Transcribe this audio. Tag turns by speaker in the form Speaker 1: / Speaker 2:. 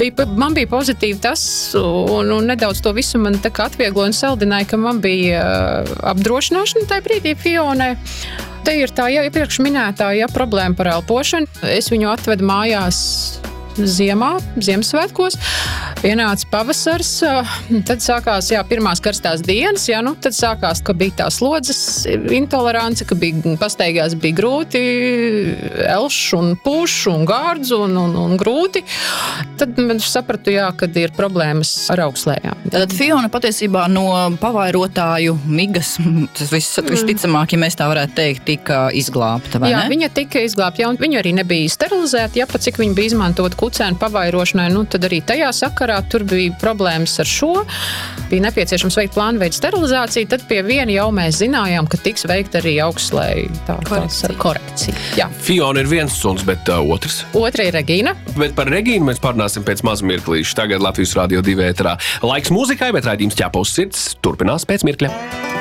Speaker 1: Man bija pozitīvi tas, un nedaudz to visu man tā kā atviegloja un saldināja, ka man bija apdrošināšana tajā brīdī Fionai. Te ir tā jau iepriekš minētā problēma par elpošanu. Es viņu atvedu mājās Ziemassvētkos. Pienāca pavasars, tad sākās pirmās karstās dienas, tad sākās, ka bija tā slodzes intolerance, ka pastaigās bija grūti, elš un puš un gārdz un grūti. Tad man sapratu, kad ir problēmas ar augslējām.
Speaker 2: Tad Fiona patiesībā no pavairotāju migas, tas visticamāk, ja mēs tā varētu teikt, tika izglābta, vai ne?
Speaker 1: Jā, viņa tika izglābta, un viņa arī nebija sterilizēta, pat cik viņa bija izmantot kucēnu pavairošanai, tad arī tajā sakarā tur bija problēmas ar šo. Bija nepieciešams veikt plānveidu sterilizāciju, tad pie viena jau mēs zinājām, ka tiks veikt arī augstslēju korekcija. Jā.
Speaker 3: Fiona ir viens suns, bet otrs?
Speaker 1: Otra ir Regīna.
Speaker 3: Bet par Regīnu mēs parunāsim pēc maza mirklīša. Tagad Latvijas Radio 2 ēterā. Laiks mūzikai, bet raidījums Ķepa uz sirds turpinās pēc mirkļa.